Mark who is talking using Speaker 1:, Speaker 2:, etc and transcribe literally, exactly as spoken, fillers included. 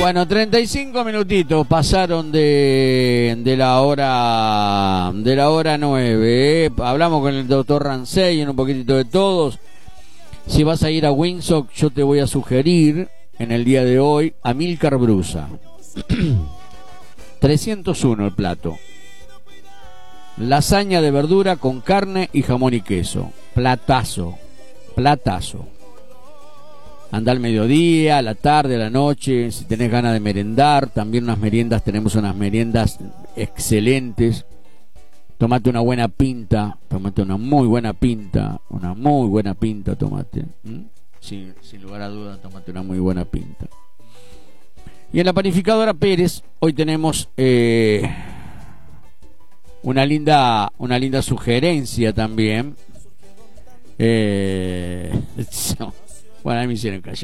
Speaker 1: Bueno, treinta y cinco minutitos pasaron de, de la hora de la hora nueve. ¿eh? Hablamos con el doctor Ransey en un poquitito de todos. Si vas a ir a Wingsock, yo te voy a sugerir en el día de hoy a Milcar Brusa. trescientos uno el plato. Lasaña de verdura con carne y jamón y queso. Platazo. Platazo. Anda al mediodía, a la tarde, a la noche, si tenés ganas de merendar, también unas meriendas, tenemos unas meriendas excelentes. Tomate una buena pinta, tomate una muy buena pinta, una muy buena pinta tomate. ¿Mm? Sin, sin lugar a dudas, tomate una muy buena pinta. Y en la panificadora Pérez, hoy tenemos eh, una linda, una linda sugerencia también. Eh, bueno, a mí me hicieron callar.